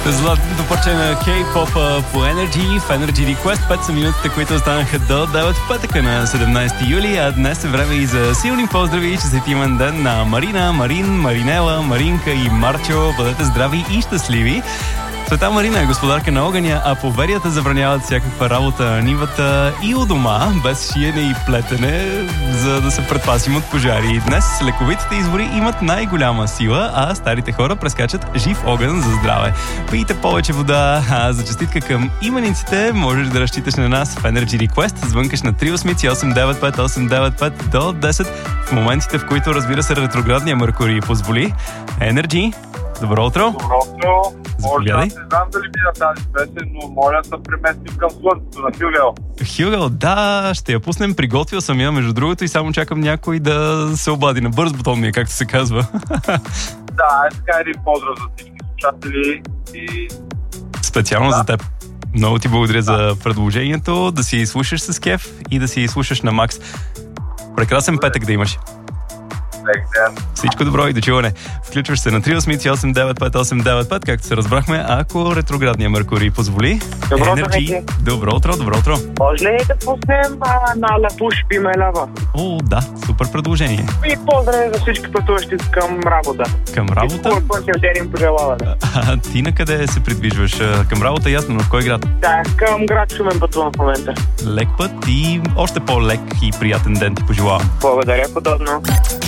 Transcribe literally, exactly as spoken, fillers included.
Златното парче на K-pop по Energy в Energy Request. Пет са минутите, които останаха до девет в петъка на седемнайсети юли, а днес е време и за силни поздрави. Честитимен ден на Марина, Марин, Маринела, Маринка и Марчо. Бъдете здрави и щастливи. Света Марина е господарка на огъня, а поверията забраняват всякаква работа на нивата и у дома, без шиене и плетене, за да се предпасим от пожари. Днес лековитите извори имат най-голяма сила, а старите хора прескачат жив огън за здраве. Пийте повече вода, а за честитка към имениците можеш да разчиташ на нас в Energy Request. Звънкаш на три осем осем девет пет осем девет пет до десет в моментите, в които, разбира се, ретроградния Меркурий позволи. Energy, добро утро! Добро утро! Може да Заповядай. не знам дали ми на тази песен, но моля да се преместим към слънцето на Хюгел. Хюгел, да, ще я пуснем. Приготвил съм я, между другото, и само чакам някой да се обади. На бърз бутон ми е, както се казва. Да, е така един поздрав за всички слушатели и... Специално Да. за теб. Много ти благодаря за предложението. Да си слушаш с кеф и да си слушаш на Макс. Прекрасен петък да имаш. Ден. Всичко добро и до чуване. Включваш се на три осем осем девет пет осем девет пет, както се разбрахме, ако ретроградния Меркурий позволи. Добро утро, Energy. Ники. Добро утро, добро утро. Може ли да пуснем а, на Лапуш Пимелева? О, да, супер предложение. И поздрави за всички пътуващи към работа. Към работа? И хубав ден им пожелаваме. А ти на къде се придвижваш? А, Към работа, ясно, но в кой град? Да, към град Шумен пътувам в момента. Лек път и още по-лек и приятен ден ти пожелавам. Благодаря, подобно.